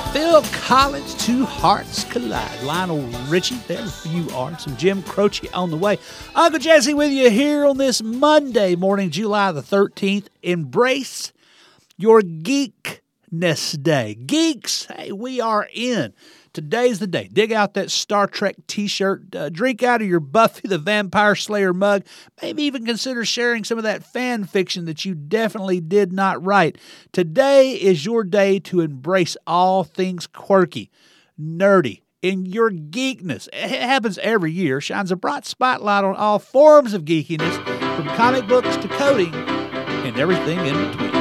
Phil Collins, Two Hearts Collide. Lionel Richie, there's you are. Some Jim Croce on the way. Uncle Jesse with you here on this Monday morning, July the 13th. Embrace your geekness day. Geeks, hey, we are in. Today's the day. Dig out that Star Trek t-shirt. Drink out of your Buffy the Vampire Slayer mug. Maybe even consider sharing some of that fan fiction that you definitely did not write. Today is your day to embrace all things quirky, nerdy, in your geekness. It happens every year. Shines a bright spotlight on all forms of geekiness, from comic books to coding and everything in between.